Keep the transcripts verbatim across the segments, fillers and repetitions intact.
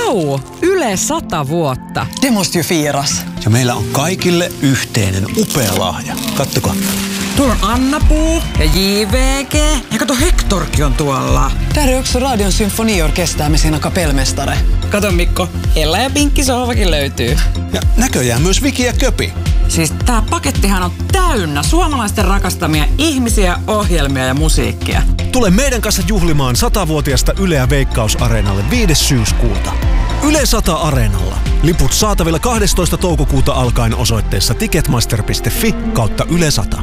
Wow! Yle sata vuotta. Det måste ju firas. Ja meillä on kaikille yhteinen upea lahja. Kattokaa. Tuolla on Anna-Puu ja J V G. Ja kato, Hektorkin on tuolla. Där är också Radion symfoniorkester med sina kapellmästare. Kato Mikko, Ella ja Pinkki sohvakin löytyy. Ja näköjään myös Viki ja Köpi. Siis tää pakettihan on täynnä suomalaisten rakastamia ihmisiä, ohjelmia ja musiikkia. Tule meidän kanssa juhlimaan satavuotiasta Yleä Veikkaus-areenalle viides syyskuuta. Yle sata Areenalla. Liput saatavilla kahdestoista toukokuuta alkaen osoitteessa ticketmaster piste fi kautta Yle sata.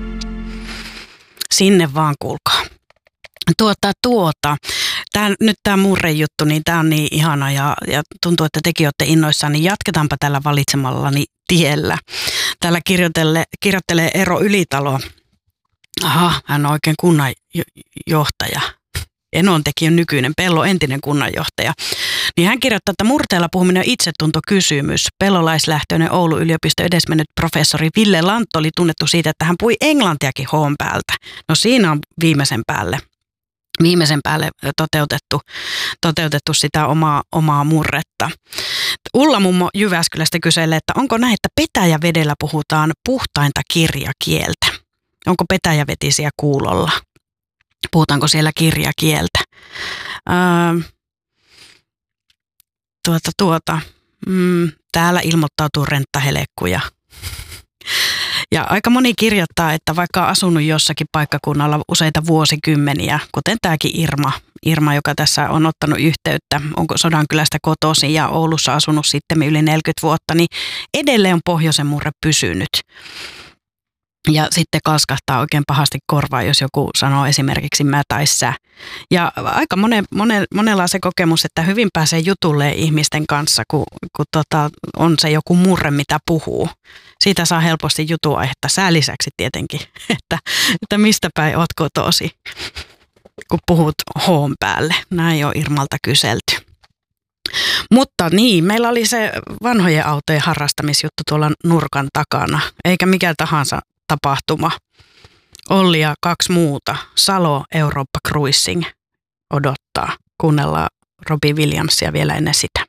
Sinne vaan kuulkaa. Tuota, tuota. Tää, nyt tämä murrejuttu, niin tämä on niin ihana ja, ja tuntuu, että tekin olette innoissaan, niin jatketaanpa tällä valitsemallani tiellä. Täällä kirjoittelee, kirjoittelee Eero Ylitalo. Aha, hän on oikein kunnanjohtaja. Enon teki on nykyinen, Pello entinen kunnanjohtaja. Niin hän kirjoittaa, että murteella puhuminen on itsetuntokysymys. Pellolaislähtöinen Oulun yliopisto edesmennyt professori Ville Lantto oli tunnettu siitä, että hän puhui englantiakin hoon päältä. No siinä on viimeisen päälle. Viimeisen päälle toteutettu, toteutettu sitä omaa, omaa murretta. Ulla mummo Jyväskylästä kyselee, että onko näin, että Petäjävedellä puhutaan puhtainta kirjakieltä? Onko petäjävetisiä kuulolla? Puhutaanko siellä kirjakieltä? Öö, tuota, tuota. Mm, täällä ilmoittautuu renttahelekkuja. Ja aika moni kirjoittaa, että vaikka on asunut jossakin paikkakunnalla useita vuosikymmeniä, kuten tämäkin Irma, Irma, joka tässä on ottanut yhteyttä, onko Sodankylästä kotoisin ja Oulussa asunut sitten yli neljäkymmentä vuotta, niin edelleen on pohjoisen murre pysynyt. Ja sitten kalskahtaa oikein pahasti korvaa, jos joku sanoo esimerkiksi mä tai sä. Ja aika monen, monen, monella on se kokemus, että hyvin pääsee jutulle ihmisten kanssa, kun, kun tota, on se joku murre, mitä puhuu. Siitä saa helposti jutuaihetta, sää lisäksi tietenkin, että, että mistä päin oot kotosi, kun puhut hoon päälle. Näin on Irmalta kyselty. Mutta niin, meillä oli se vanhojen autojen harrastamisjuttu tuolla nurkan takana, eikä mikä tahansa tapahtuma. Olli ja kaksi muuta, Salo Eurooppa Cruising odottaa. Kuunnellaan Robbie Williamsia vielä ennen sitä.